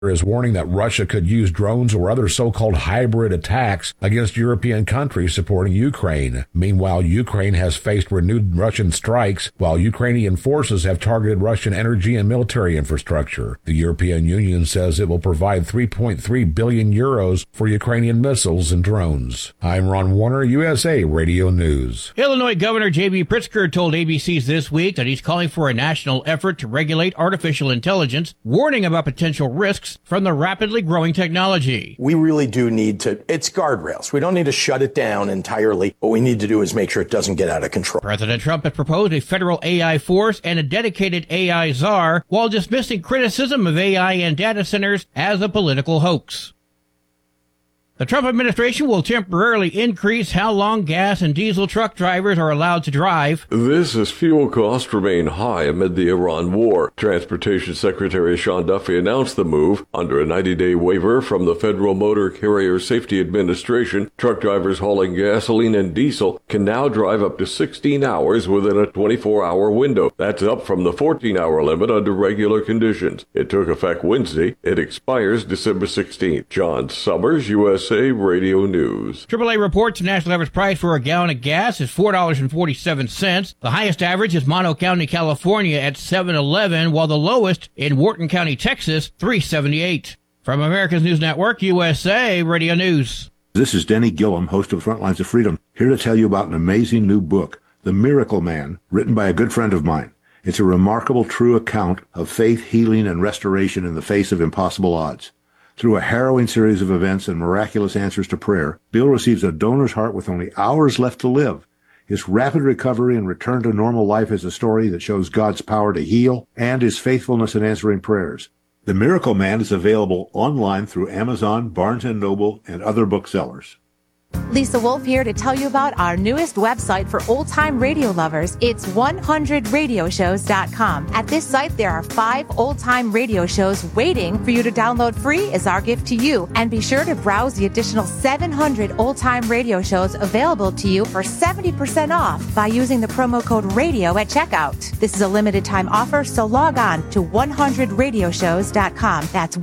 is warning that Russia could use drones or other so-called hybrid attacks against European countries supporting Ukraine. Meanwhile, Ukraine has faced renewed Russian strikes, while Ukrainian forces have targeted Russian energy and military infrastructure. The European Union says it will provide 3.3 billion euros for Ukrainian missiles and drones. I'm Ron Warner, USA Radio News. Illinois Governor J.B. Pritzker told ABC's This Week that he's calling for a national effort to regulate artificial intelligence, warning about potential risks from the rapidly growing technology. We really do need to, it's guardrails. We don't need to shut it down entirely. What we need to do is make sure it doesn't get out of control. President Trump has proposed a federal AI force and a dedicated AI czar while dismissing criticism of AI and data centers as a political hoax. The Trump administration will temporarily increase how long gas and diesel truck drivers are allowed to drive. This as fuel costs remain high amid the Iran war. Transportation Secretary Sean Duffy announced the move. Under a 90-day waiver from the Federal Motor Carrier Safety Administration, truck drivers hauling gasoline and diesel can now drive up to 16 hours within a 24-hour window. That's up from the 14-hour limit under regular conditions. It took effect Wednesday. It expires December 16th. John Summers, USA Radio News. AAA reports the national average price for a gallon of gas is $4.47. The highest average is Mono County, California at $7.11, while the lowest in Wharton County, Texas, $3.78. From America's News Network, USA Radio News. This is Denny Gillum, host of Frontlines of Freedom, here to tell you about an amazing new book, The Miracle Man, written by a good friend of mine. It's a remarkable, true account of faith, healing, and restoration in the face of impossible odds. Through a harrowing series of events and miraculous answers to prayer, Bill receives a donor's heart with only hours left to live. His rapid recovery and return to normal life is a story that shows God's power to heal and his faithfulness in answering prayers. The Miracle Man is available online through Amazon, Barnes & Noble, and other booksellers. Lisa Wolf here to tell you about our newest website for old-time radio lovers. It's 100radioshows.com. At this site, there are 5 old-time radio shows waiting for you to download free as our gift to you. And be sure to browse the additional 700 old-time radio shows available to you for 70% off by using the promo code RADIO at checkout. This is a limited-time offer, so log on to 100radioshows.com. That's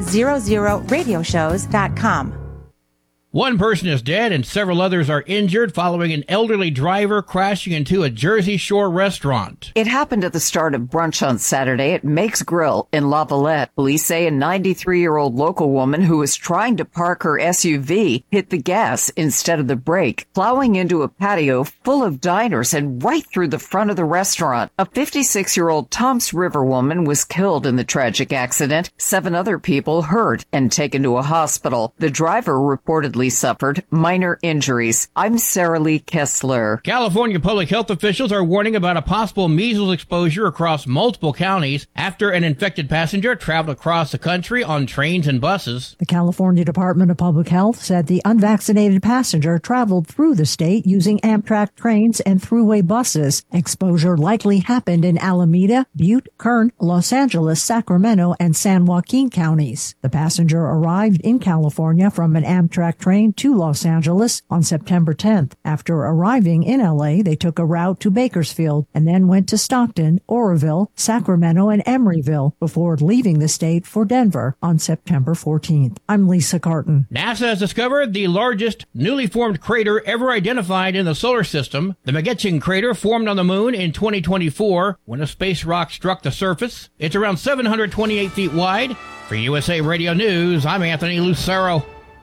100radioshows.com. One person is dead and several others are injured following an elderly driver crashing into a Jersey Shore restaurant. It happened at the start of brunch on Saturday at Make's Grill in La Valette. Police say a 93-year-old local woman who was trying to park her SUV hit the gas instead of the brake, plowing into a patio full of diners and right through the front of the restaurant. A 56-year-old Toms River woman was killed in the tragic accident. 7 other people hurt and taken to a hospital. The driver reportedly suffered minor injuries. I'm Sarah Lee Kessler. California public health officials are warning about a possible measles exposure across multiple counties after an infected passenger traveled across the country on trains and buses. The California Department of Public Health said the unvaccinated passenger traveled through the state using Amtrak trains and thruway buses. Exposure likely happened in Alameda, Butte, Kern, Los Angeles, Sacramento, and San Joaquin counties. The passenger arrived in California from an Amtrak train to Los Angeles on September 10th. After arriving in LA, they took a route to Bakersfield and then went to Stockton, Oroville, Sacramento, and Emeryville before leaving the state for Denver on September 14th. I'm Lisa Carton. NASA has discovered the largest newly formed crater ever identified in the solar system. The Magellán crater formed on the moon in 2024 when a space rock struck the surface. It's around 728 feet wide. For USA Radio News, I'm Anthony Lucero.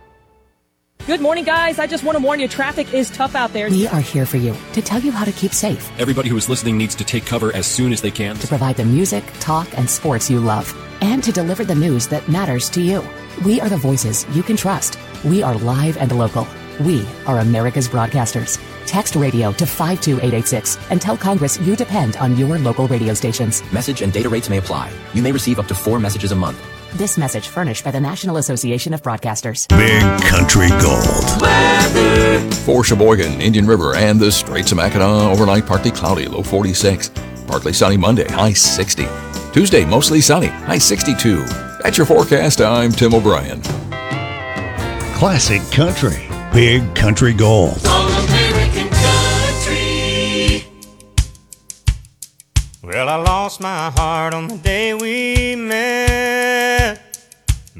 Good morning, guys. I just want to warn you, traffic is tough out there. We are here for you to tell you how to keep safe. Everybody who is listening needs to take cover as soon as they can. To provide the music, talk, and sports you love. And to deliver the news that matters to you. We are the voices you can trust. We are live and local. We are America's broadcasters. Text radio to 52886 and tell Congress you depend on your local radio stations. Message and data rates may apply. You may receive up to 4 messages a month. This message furnished by the National Association of Broadcasters. Big Country Gold. Weather. For Sheboygan, Indian River, and the Straits of Mackinac, overnight partly cloudy, low 46. Partly sunny Monday, high 60. Tuesday, mostly sunny, high 62. That's your forecast. I'm Tim O'Brien. Classic Country. Big Country Gold. All American Country. Well, I lost my heart on the day we met.